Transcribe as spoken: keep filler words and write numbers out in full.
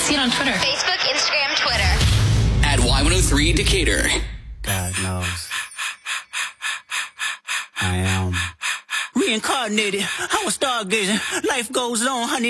See it on Twitter. Facebook, Instagram, Twitter. At Y one oh three Decatur. God knows. I am reincarnated. I was stargazing. Life goes on, honey.